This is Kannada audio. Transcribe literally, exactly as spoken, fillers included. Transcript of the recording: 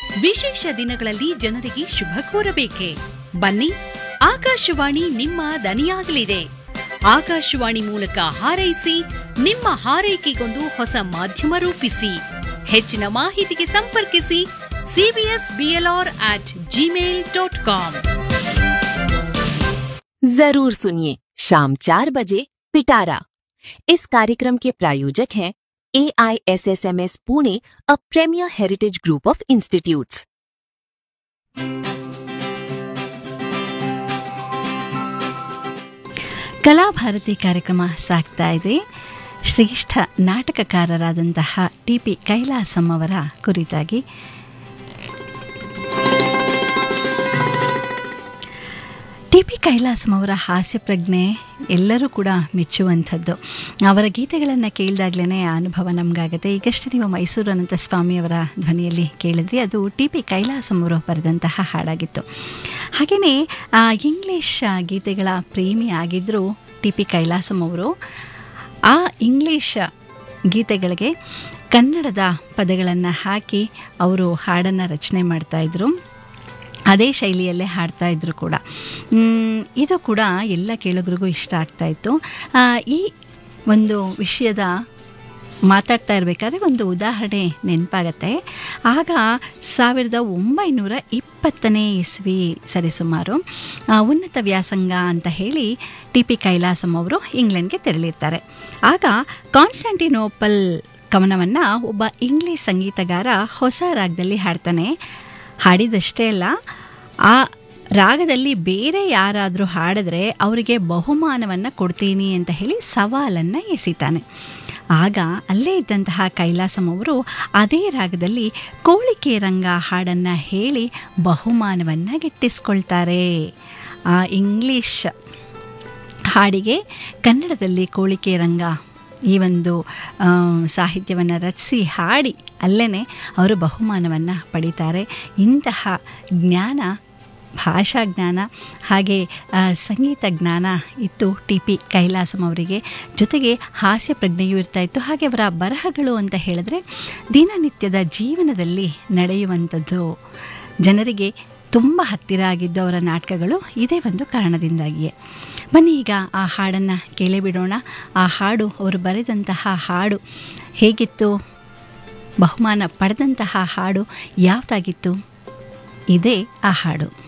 ವಿಶೇಷ ದಿನಗಳಲ್ಲಿ ಜನರಿಗೆ ಶುಭ ಕೋರಬೇಕೆ? ಬನ್ನಿ, ಆಕಾಶವಾಣಿ ನಿಮ್ಮ ದನಿಯಾಗಲಿದೆ. ಆಕಾಶವಾಣಿ ಮೂಲಕ ಹಾರೈಸಿ, ನಿಮ್ಮ ಹಾರೈಕೆಗೊಂದು ಹೊಸ ಮಾಧ್ಯಮ ರೂಪಿಸಿ. ಹೆಚ್ಚಿನ ಮಾಹಿತಿಗೆ ಸಂಪರ್ಕಿಸಿ CBS BLR at Gmail dot com. जरूर सुनिए शाम चार बजे पिटारा। इस कार्यक्रम के प्रायोजक हैं ए I S S M S Pune, a premiere heritage group of institutes. Kalabharathi ಕಾರ್ಯಕ್ರಮ ಸಾಗ್ತಾ ಇದೆ. ಶ್ರೇಷ್ಠ ನಾಟಕಕಾರರಾದಂತಹ ಟಿ ಪಿ ಕೈಲಾಸಂ ಅವರ ಕುರಿತಾಗಿ. ಟಿ ಪಿ ಕೈಲಾಸಂ ಅವರ ಹಾಸ್ಯ ಪ್ರಜ್ಞೆ ಎಲ್ಲರೂ ಕೂಡ ಮೆಚ್ಚುವಂಥದ್ದು. ಅವರ ಗೀತೆಗಳನ್ನು ಕೇಳಿದಾಗಲೇ ಆ ಅನುಭವ ನಮಗಾಗುತ್ತೆ. ಈಗಷ್ಟೇ ನೀವು ಮೈಸೂರು ಅನಂತ ಸ್ವಾಮಿಯವರ ಧ್ವನಿಯಲ್ಲಿ ಕೇಳಿದ್ರಿ, ಅದು ಟಿ ಪಿ ಕೈಲಾಸಂ ಅವರು ಬರೆದಂತಹ ಹಾಡಾಗಿತ್ತು. ಹಾಗೆಯೇ ಇಂಗ್ಲೀಷ್ ಗೀತೆಗಳ ಪ್ರೇಮಿ ಆಗಿದ್ದರು ಟಿ ಪಿ ಕೈಲಾಸಂ ಅವರು. ಆ ಇಂಗ್ಲೀಷ್ ಗೀತೆಗಳಿಗೆ ಕನ್ನಡದ ಪದಗಳನ್ನು ಹಾಕಿ ಅವರು ಹಾಡನ್ನು ರಚನೆ ಮಾಡ್ತಾಯಿದ್ರು. ಅದೇ ಶೈಲಿಯಲ್ಲೇ ಹಾಡ್ತಾ ಇದ್ರು ಕೂಡ. ಇದು ಕೂಡ ಎಲ್ಲ ಕೇಳುಗರಿಗೂ ಇಷ್ಟ ಆಗ್ತಾಯಿತ್ತು. ಈ ಒಂದು ವಿಷಯದ ಮಾತಾಡ್ತಾ ಇರಬೇಕಾದ್ರೆ ಒಂದು ಉದಾಹರಣೆ ನೆನಪಾಗತ್ತೆ. ಆಗ ಸಾವಿರದ ಒಂಬೈನೂರ ಇಪ್ಪತ್ತನೇ ಇಸ್ವಿ ಸರಿಸುಮಾರು ಉನ್ನತ ವ್ಯಾಸಂಗ ಅಂತ ಹೇಳಿ ಟಿ ಪಿ ಕೈಲಾಸಂ ಅವರು ಇಂಗ್ಲೆಂಡ್ಗೆ ತೆರಳಿರ್ತಾರೆ. ಆಗ ಕಾನ್ಸ್ಟಾಂಟಿನೋಪಲ್ ಕವನವನ್ನು ಒಬ್ಬ ಇಂಗ್ಲೀಷ್ ಸಂಗೀತಗಾರ ಹೊಸ ರಾಗದಲ್ಲಿ ಹಾಡ್ತಾನೆ. ಹಾಡಿದಷ್ಟೇ ಅಲ್ಲ, ಆ ರಾಗದಲ್ಲಿ ಬೇರೆ ಯಾರಾದರೂ ಹಾಡಿದ್ರೆ ಅವರಿಗೆ ಬಹುಮಾನವನ್ನು ಕೊಡ್ತೀನಿ ಅಂತ ಹೇಳಿ ಸವಾಲನ್ನು ಎಸಿತಾನೆ. ಆಗ ಅಲ್ಲೇ ಇದ್ದಂತಹ ಕೈಲಾಸಂ ಅವರು ಅದೇ ರಾಗದಲ್ಲಿ ಕೋಳಿಕೆ ರಂಗ ಹಾಡನ್ನು ಹೇಳಿ ಬಹುಮಾನವನ್ನು ಗಿಟ್ಟಿಸ್ಕೊಳ್ತಾರೆ. ಆ ಇಂಗ್ಲೀಷ್ ಹಾಡಿಗೆ ಕನ್ನಡದಲ್ಲಿ ಕೋಳಿಕೆ ರಂಗ ಈ ಒಂದು ಸಾಹಿತ್ಯವನ್ನು ರಚಿಸಿ ಹಾಡಿ ಅಲ್ಲೇ ಅವರು ಬಹುಮಾನವನ್ನು ಪಡೀತಾರೆ. ಇಂತಹ ಜ್ಞಾನ, ಭಾಷಾ ಜ್ಞಾನ ಹಾಗೆ ಸಂಗೀತ ಜ್ಞಾನ ಇತ್ತು ಟಿ ಪಿ ಕೈಲಾಸಂ ಅವರಿಗೆ. ಜೊತೆಗೆ ಹಾಸ್ಯ ಪ್ರಜ್ಞೆಯೂ ಇರ್ತಾಯಿತ್ತು. ಹಾಗೆ ಅವರ ಬರಹಗಳು ಅಂತ ಹೇಳಿದ್ರೆ ದಿನನಿತ್ಯದ ಜೀವನದಲ್ಲಿ ನಡೆಯುವಂಥದ್ದು, ಜನರಿಗೆ ತುಂಬ ಹತ್ತಿರ ಆಗಿದ್ದು ಅವರ ನಾಟಕಗಳು ಇದೇ ಒಂದು ಕಾರಣದಿಂದಾಗಿಯೇ. ಬನ್ನಿ ಈಗ ಆ ಹಾಡನ್ನು ಕೇಳಿಬಿಡೋಣ. ಆ ಹಾಡು ಅವರು ಬರೆದಂತಹ ಹಾಡು ಹೇಗಿತ್ತು, ಬಹುಮಾನ ಪಡೆದಂತಹ ಹಾಡು ಯಾವುದಾಗಿತ್ತು, ಇದೇ ಆ ಹಾಡು.